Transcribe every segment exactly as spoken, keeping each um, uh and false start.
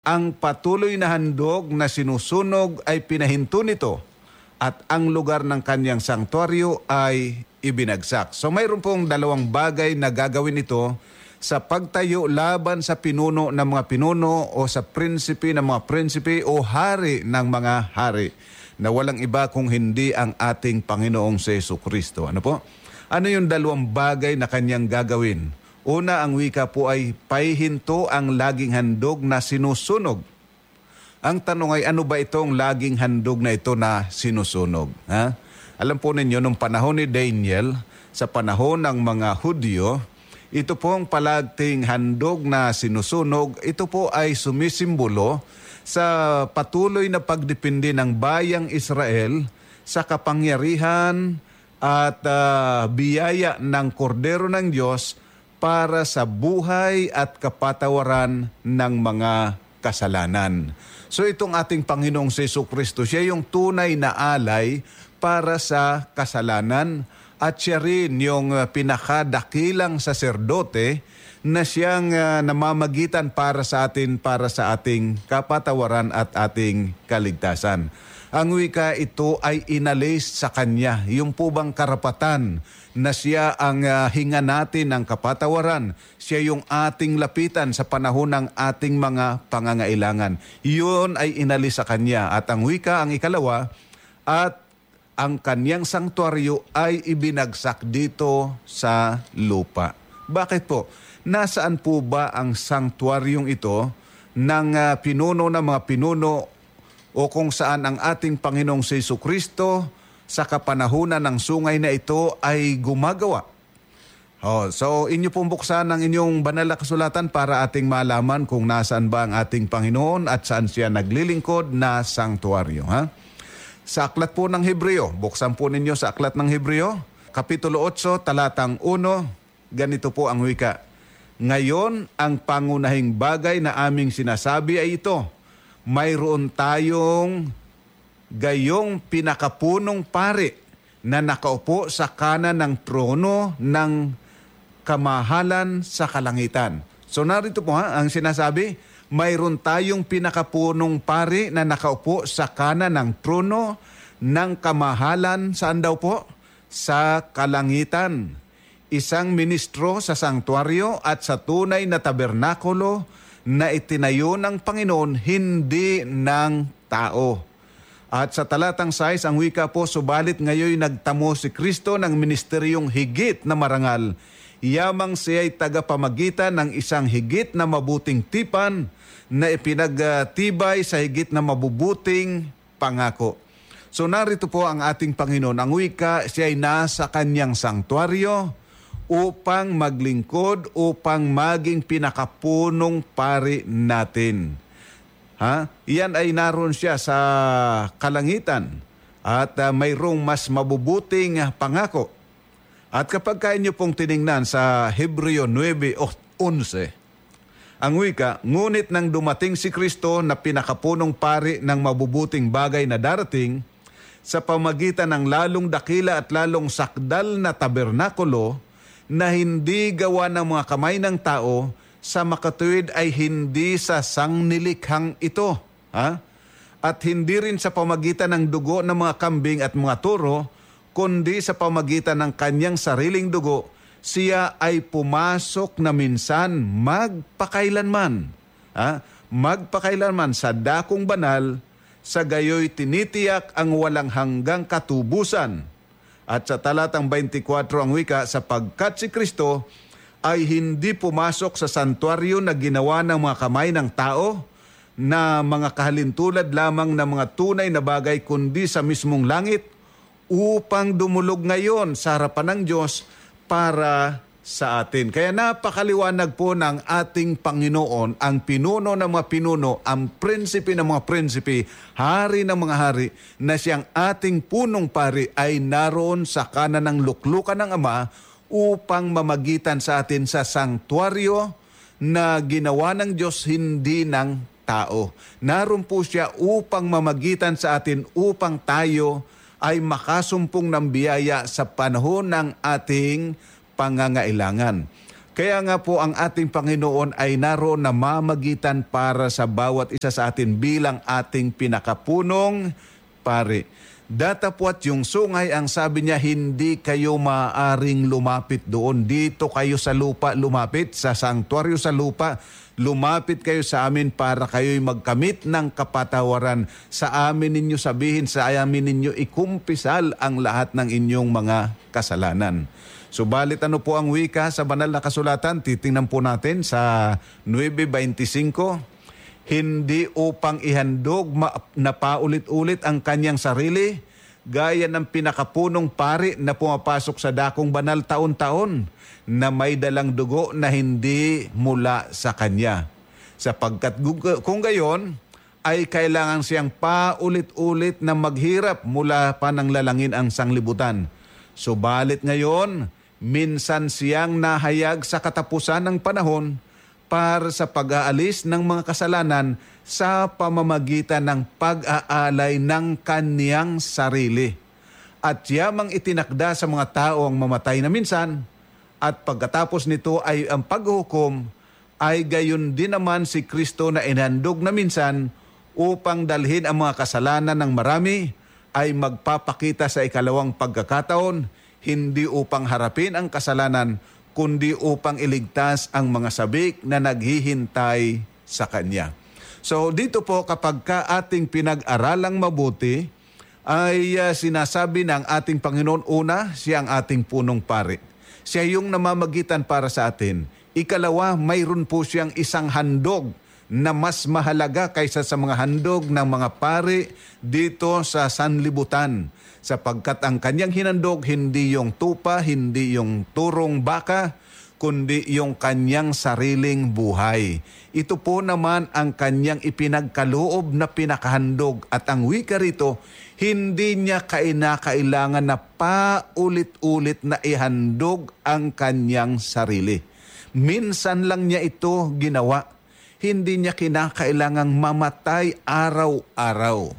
Ang patuloy na handog na sinusunog ay pinahinto nito at ang lugar ng kanyang sanktuaryo ay ibinagsak. So mayroon pong dalawang bagay na gagawin ito sa pagtayo laban sa pinuno ng mga pinuno o sa prinsipe ng mga prinsipe o hari ng mga hari na walang iba kung hindi ang ating Panginoong Jesucristo. Ano po? Ano yung dalawang bagay na kanyang gagawin? Una, ang wika po ay paihinto ang laging handog na sinusunog. Ang tanong ay, ano ba itong laging handog na ito na sinusunog? Ha? Alam po ninyo, nung panahon ni Daniel, sa panahon ng mga Hudyo, ito pong palagting handog na sinusunog, ito po ay sumisimbolo sa patuloy na pagdepende ng bayang Israel sa kapangyarihan at uh, biyaya ng kordero ng Diyos para sa buhay at kapatawaran ng mga kasalanan. So itong ating Panginoong Jesucristo, siya yung tunay na alay para sa kasalanan at siya rin yung pinakadakilang saserdote na siyang uh, namamagitan para sa atin, para sa ating kapatawaran at ating kaligtasan. Ang wika ito ay inalis sa Kanya. Yung po bang karapatan na siya ang uh, hinga natin ng kapatawaran. Siya yung ating lapitan sa panahon ng ating mga pangangailangan. Yun ay inalis sa Kanya. At ang wika, ang ikalawa, at ang Kanyang sanktuaryo ay ibinagsak dito sa lupa. Bakit po? Nasaan po ba ang sanktuaryong ito ng uh, pinuno ng mga pinuno o kung saan ang ating Panginoong Jesucristo sa kapanahunan ng sungay na ito ay gumagawa? Oh, so inyo pong buksan ang inyong banal na kasulatan para ating malaman kung nasaan ba ang ating Panginoon at saan siya naglilingkod na sanktuaryo. Ha? Sa aklat po ng Hebreo, buksan po ninyo sa aklat ng Hebreo, Kapitulo eight, talatang one, ganito po ang wika. Ngayon, ang pangunahing bagay na aming sinasabi ay ito. Mayroon tayong gayong pinakapunong pari na nakaupo sa kanan ng trono ng kamahalan sa kalangitan. So narito po ha, ang sinasabi, mayroon tayong pinakapunong pari na nakaupo sa kanan ng trono ng kamahalan, saan daw po? Sa kalangitan. Isang ministro sa sanktuaryo at sa tunay na tabernakulo na itinayo ng Panginoon, hindi ng tao. At sa talatang sais, ang wika po, subalit ngayon nagtamo si Kristo ng ministeryong higit na marangal. Yamang siya'y tagapamagitan ng isang higit na mabuting tipan na ipinagtibay sa higit na mabubuting pangako. So narito po ang ating Panginoon. Ang wika, siya'y nasa kanyang sanktuaryo upang maglingkod, upang maging pinakapunong pari natin. Ha? Iyan ay naroon siya sa kalangitan at uh, mayroong mas mabubuting pangako. At kapag kayo nyo pong tiningnan sa Hebreo nine eleven, ang wika, ngunit nang dumating si Kristo na pinakapunong pari ng mabubuting bagay na darating, sa pamagitan ng lalong dakila at lalong sakdal na tabernakulo na hindi gawa ng mga kamay ng tao, sa makatuwid ay hindi sa sangnilikhang ito. Ha? At hindi rin sa pamagitan ng dugo ng mga kambing at mga turo, kundi sa pamagitan ng kanyang sariling dugo, siya ay pumasok na minsan magpakailanman. Ha? Magpakailanman sa dakong banal, sa gayoy tinitiyak ang walang hanggang katubusan. At sa talatang twenty-four ang wika, sapagkat si Kristo ay hindi pumasok sa santuaryo na ginawa ng mga kamay ng tao, na mga kahalintulad lamang ng mga tunay na bagay, kundi sa mismong langit, upang dumulog ngayon sa harapan ng Diyos para sa atin. Kaya napakaliwanag po ng ating Panginoon, ang pinuno ng mga pinuno, ang prinsipe ng mga prinsipe, hari ng mga hari, na siyang ating punong pari ay naroon sa kanan ng luklukan ng Ama upang mamagitan sa atin sa sanktuaryo na ginawa ng Diyos, hindi ng tao. Naroon po siya upang mamagitan sa atin, upang tayo ay makasumpong ng biyaya sa panahon ng ating pangangailangan. Kaya nga po ang ating Panginoon ay naroon na mamagitan para sa bawat isa sa atin bilang ating pinakapunong pari. Datapwat yung sungay, ang sabi niya, hindi kayo maaaring lumapit doon. Dito kayo sa lupa lumapit, sa sanktuaryo sa lupa. Lumapit kayo sa amin para kayo'y magkamit ng kapatawaran. Sa amin ninyo sabihin, sa amin ninyo ikumpisal ang lahat ng inyong mga kasalanan. Subalit ano po ang wika sa banal na kasulatan? Titingnan po natin sa nine twenty-five. Hindi upang ihandog ma- na paulit-ulit ang kanyang sarili, gaya ng pinakapunong pari na pumapasok sa dakong banal taon-taon na may dalang dugo na hindi mula sa kanya. Sapagkat kung gayon, ay kailangan siyang paulit-ulit na maghirap mula pa ng lalangin ang sanglibutan. Subalit ngayon, minsan siyang nahayag sa katapusan ng panahon para sa pag-aalis ng mga kasalanan sa pamamagitan ng pag-aalay ng kaniyang sarili. At yamang itinakda sa mga tao ang mamatay na minsan, at pagkatapos nito ay ang paghukom, ay gayon din naman si Kristo na inhandog na minsan upang dalhin ang mga kasalanan ng marami, ay magpapakita sa ikalawang pagkakataon, hindi upang harapin ang kasalanan, kundi upang iligtas ang mga sabik na naghihintay sa Kanya. So dito po, kapag ka ating pinag-aralang mabuti, ay uh, sinasabi ng ating Panginoon, una, siya ang ating punong pari. Siya yung namamagitan para sa atin. Ikalawa, mayroon po siyang isang handog na mas mahalaga kaysa sa mga handog ng mga pari dito sa sanlibutan. Sapagkat ang kanyang hinandog, hindi yung tupa, hindi yung turong baka, kundi yung kanyang sariling buhay. Ito po naman ang kanyang ipinagkaloob na pinakahandog. At ang wika rito, hindi niya kainakailangan na paulit-ulit na ihandog ang kanyang sarili. Minsan lang niya ito ginawa. Hindi niya kinakailangang mamatay araw-araw.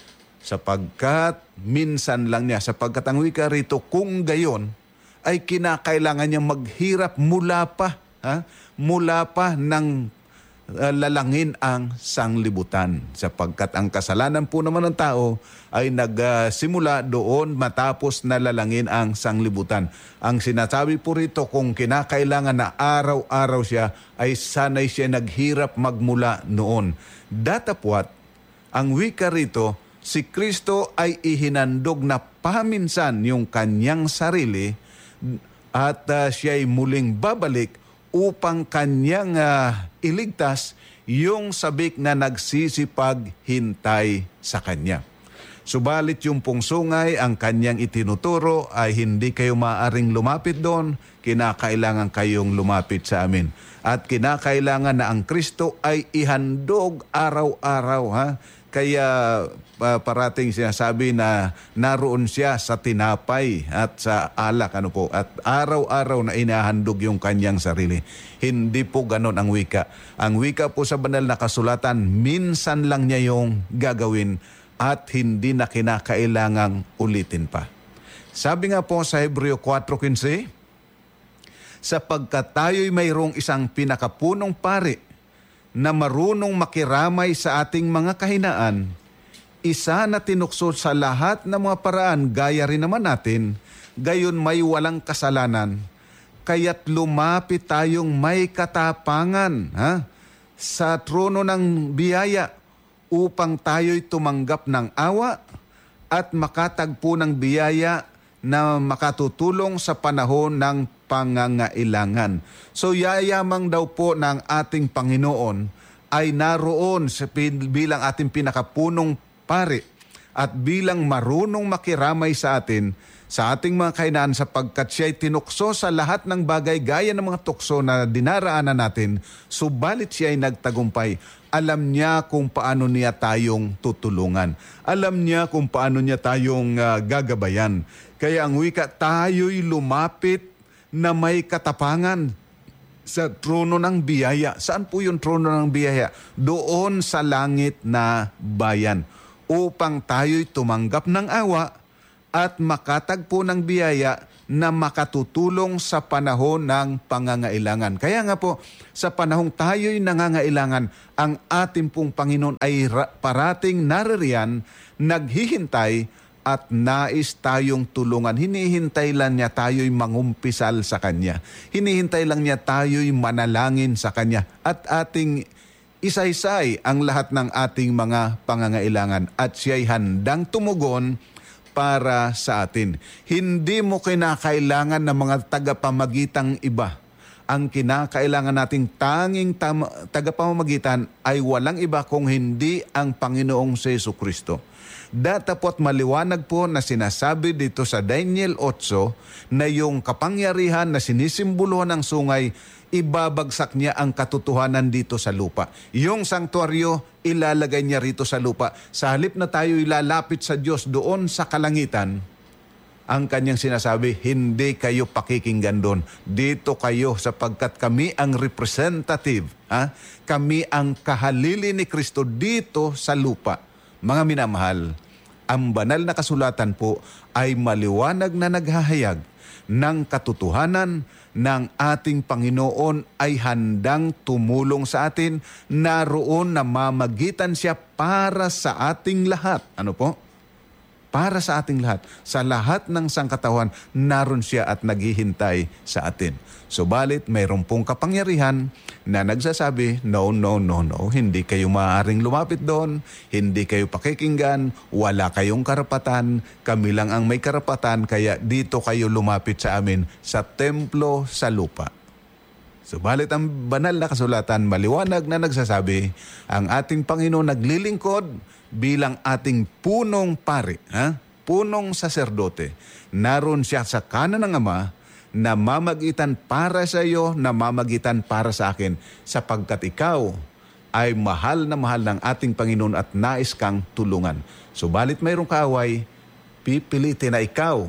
Sapagkat minsan lang niya, sapagkat ang wika rito, kung gayon, ay kinakailangan niya maghirap mula pa, ha? mula pa ng uh, lalangin ang sanglibutan. Sapagkat ang kasalanan po naman ng tao ay nagsimula uh, doon matapos na lalangin ang sanglibutan. Ang sinasabi po rito, kung kinakailangan na araw-araw siya, ay sanay siya naghirap magmula noon. Datapwat, ang wika rito, si Kristo ay ihinandog na paminsan yung kanyang sarili at uh, siya ay muling babalik upang kanyang uh, iligtas yung sabik na nagsisipag hintay sa kanya. Subalit yung pong sungay, ang kanyang itinuturo ay hindi kayo maaaring lumapit doon, kinakailangan kayong lumapit sa amin. At kinakailangan na ang Kristo ay ihandog araw-araw, ha? Kaya uh, parating sinasabi na naroon siya sa tinapay at sa alak, ano po, at araw-araw na inahandog yung kanyang sarili. Hindi po ganon ang wika. Ang wika po sa banal na kasulatan, minsan lang niya yung gagawin at hindi na kinakailangang ulitin pa. Sabi nga po sa Hebreo four fifteen, sapagkat tayo'y mayroong isang pinakapunong pari na marunong makiramay sa ating mga kahinaan, isa na tinukso sa lahat ng mga paraan, gaya rin naman natin, gayon may walang kasalanan, kaya't lumapit tayong may katapangan, ha, sa trono ng biyaya upang tayo'y tumanggap ng awa at makatagpo ng biyaya na makatutulong sa panahon ng pangangailangan. So yayamang daw po ng ating Panginoon ay naroon sa, bilang ating pinakapunong pari at bilang marunong makiramay sa atin sa ating mga kahinaan, sapagkat siya'y tinukso sa lahat ng bagay gaya ng mga tukso na dinaraanan natin, subalit siya'y nagtagumpay. Alam niya kung paano niya tayong tutulungan. Alam niya kung paano niya tayong uh, gagabayan. Kaya ang wika, tayo'y lumapit na may katapangan sa trono ng biyaya. Saan po yung trono ng biyaya? Doon sa langit na bayan. Upang tayo'y tumanggap ng awa at makatagpo ng biyaya na makatutulong sa panahon ng pangangailangan. Kaya nga po, sa panahong tayo'y nangangailangan, ang ating pong Panginoon ay ra- parating naririyan, naghihintay at nais tayong tulungan. Hinihintay lang niya tayo'y mangumpisal sa Kanya. Hinihintay lang niya tayo'y manalangin sa Kanya at ating isaysay ang lahat ng ating mga pangangailangan at siya'y handang tumugon para sa atin. Hindi mo kinakailangan ng mga tagapamagitang iba. Ang kinakailangan nating tanging tam- tagapamamagitan ay walang iba kung hindi ang Panginoong Jesucristo. Datapot maliwanag po na sinasabi dito sa Daniel eight na yung kapangyarihan na sinisimboluhan ng sungay, ibabagsak niya ang katotohanan dito sa lupa. Yung sanktuaryo, ilalagay niya rito sa lupa. Sa halip na tayo ilalapit sa Diyos doon sa kalangitan, ang kanyang sinasabi, hindi kayo pakikinggan doon. Dito kayo sapagkat kami ang representative. Ha? Kami ang kahalili ni Kristo dito sa lupa. Mga minamahal, ang banal na kasulatan po ay maliwanag na naghahayag ng katotohanan ng ating Panginoon ay handang tumulong sa atin, naroon na mamagitan siya para sa ating lahat. Ano po? Para sa ating lahat. Sa lahat ng sangkatawan, naroon siya at naghihintay sa atin. Subalit, mayroon pong kapangyarihan na nagsasabi, no, no, no, no, hindi kayo maaaring lumapit doon, hindi kayo pakikinggan, wala kayong karapatan, kami lang ang may karapatan, kaya dito kayo lumapit sa amin sa templo sa lupa. Subalit ang banal na kasulatan maliwanag na nagsasabi, ang ating Panginoon naglilingkod bilang ating punong pari, ha? Punong saserdote. Naroon siya sa kanan ng Ama, na mamagitan para sa iyo, na mamagitan para sa akin, sapagkat ikaw ay mahal na mahal ng ating Panginoon at nais kang tulungan. Subalit mayroong kaaway, pipilitin na ikaw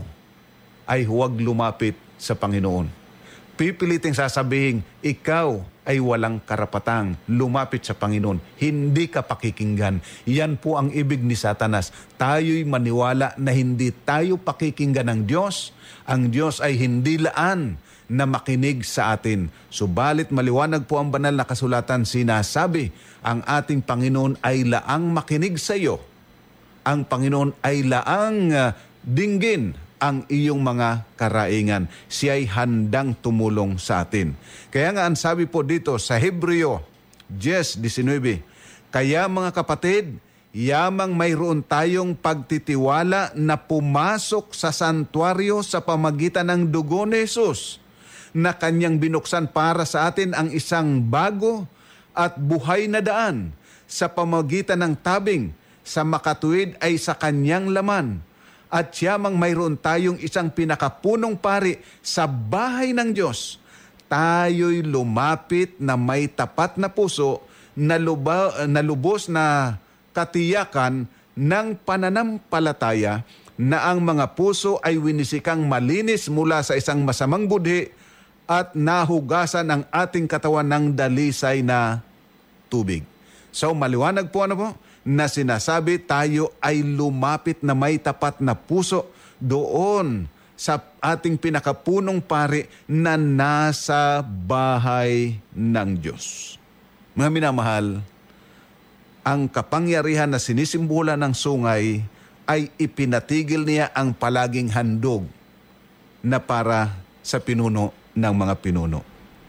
ay huwag lumapit sa Panginoon. Pipiliting sasabihin, ikaw ay walang karapatang lumapit sa Panginoon. Hindi ka pakikinggan. Yan po ang ibig ni Satanas. Tayo'y maniwala na hindi tayo pakikinggan ng Diyos. Ang Diyos ay hindi laan na makinig sa atin. Subalit maliwanag po ang banal na kasulatan, sinasabi, ang ating Panginoon ay laang makinig sa iyo. Ang Panginoon ay laang uh, dinggin ang iyong mga karaingan. Siya'y handang tumulong sa atin. Kaya nga ang sabi po dito sa Hebreo ten nineteen, kaya mga kapatid, yamang mayroon tayong pagtitiwala na pumasok sa santuaryo sa pamagitan ng dugo ni Jesus, na kanyang binuksan para sa atin ang isang bago at buhay na daan sa pamagitan ng tabing, sa makatuwid ay sa kanyang laman. At siyamang mayroon tayong isang pinakapunong pari sa bahay ng Diyos, tayo'y lumapit na may tapat na puso, na, luba, na lubos na katiyakan ng pananampalataya, na ang mga puso ay winisikang malinis mula sa isang masamang budhi at nahugasan ang ating katawan ng dalisay na tubig. So maliwanag po ano po? Na sinasabi tayo ay lumapit na may tapat na puso doon sa ating pinakapunong pari na nasa bahay ng Diyos. Mga minamahal, ang kapangyarihan na sinisimbola ng sungay ay ipinatigil niya ang palaging handog na para sa pinuno ng mga pinuno.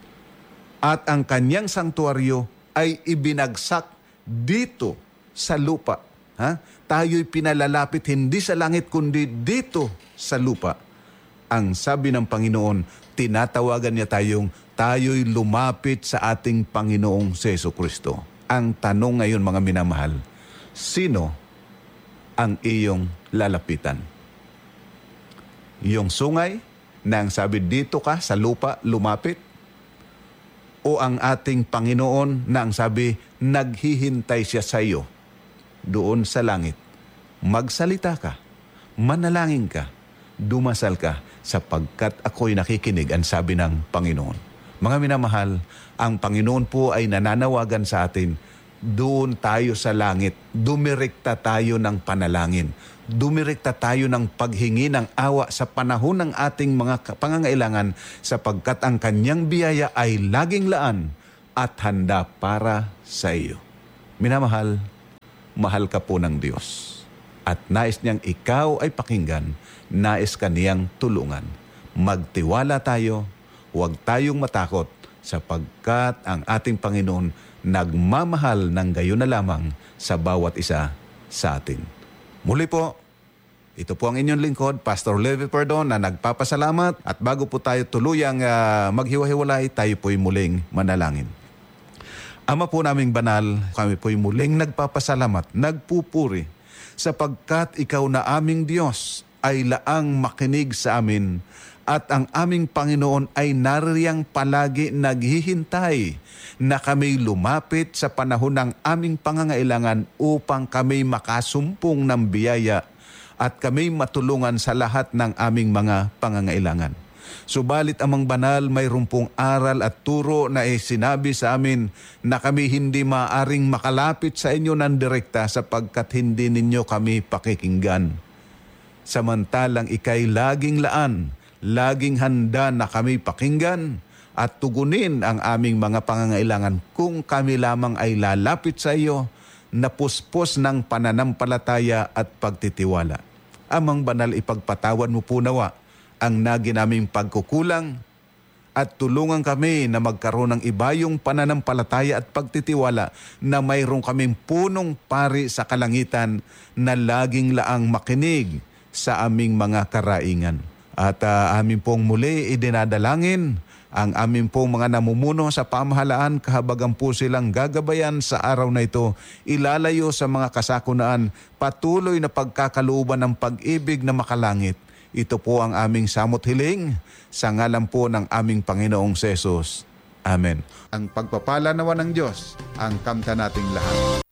At ang kanyang sanktuaryo ay ibinagsak dito sa lupa. Ha? Tayo'y pinalalapit hindi sa langit kundi dito sa lupa. Ang sabi ng Panginoon, tinatawagan niya tayong tayo'y lumapit sa ating Panginoong Jesucristo. Ang tanong ngayon mga minamahal, sino ang iyong lalapitan? Yung sungay na ang sabi dito ka sa lupa lumapit? O ang ating Panginoon na ang sabi naghihintay siya sa iyo doon sa langit? Magsalita ka, manalangin ka, dumasal ka, sapagkat ako'y nakikinig, ang sabi ng Panginoon. Mga minamahal, ang Panginoon po ay nananawagan sa atin, doon tayo sa langit. Dumirekta tayo ng panalangin. Dumirekta tayo ng paghingi ng awa sa panahon ng ating mga pangangailangan sapagkat ang kanyang biyaya ay laging laan at handa para sa iyo. Minamahal, mahal ka po ng Diyos. At nais niyang ikaw ay pakinggan, nais ka niyang tulungan. Magtiwala tayo, huwag tayong matakot sapagkat ang ating Panginoon nagmamahal ng gayon na lamang sa bawat isa sa atin. Muli po, ito po ang inyong lingkod, Pastor Levi Perdon, na nagpapasalamat. At bago po tayo tuluyang uh, maghiwa-hiwalay, tayo po'y muling manalangin. Ama po naming banal, kami po'y muling nagpapasalamat, nagpupuri, sapagkat ikaw na aming Diyos ay laang makinig sa amin at ang aming Panginoon ay nariyang palagi naghihintay na kami lumapit sa panahon ng aming pangangailangan upang kami makasumpong ng biyaya at kami matulungan sa lahat ng aming mga pangangailangan. Subalit amang banal, mayroon pong aral at turo na sinabi sa amin na kami hindi maaring makalapit sa inyo ng direkta sapagkat hindi ninyo kami pakikinggan. Samantalang ikay laging laan, laging handa na kami pakinggan at tugunin ang aming mga pangangailangan kung kami lamang ay lalapit sa iyo na puspos ng pananampalataya at pagtitiwala. Amang banal, ipagpatawan mo po nawa ang nagi naming pagkukulang at tulungan kami na magkaroon ng ibayong pananampalataya at pagtitiwala na mayroon kaming punong pari sa kalangitan na laging laang makinig sa aming mga karaingan. At uh, amin pong muli idinadalangin ang amin pong mga namumuno sa pamahalaan, kahabagan po silang gagabayan sa araw na ito, ilalayo sa mga kasakunaan, patuloy na pagkakalooban ng pag-ibig na makalangit. Ito po ang aming samot hiling sa ngalan po ng aming Panginoong Jesus. Amen. Ang pagpapala nawa ng Diyos ang kamta nating lahat.